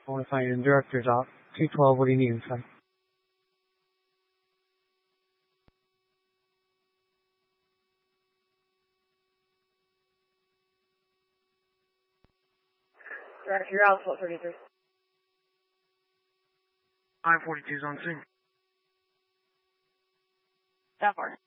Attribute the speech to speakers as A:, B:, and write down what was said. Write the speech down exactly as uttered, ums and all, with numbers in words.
A: I want to find you in the director's off. two twelve, what do you need inside?
B: Director, you're out, twelve thirty-three.
C: I forty-two's on scene.
B: That far.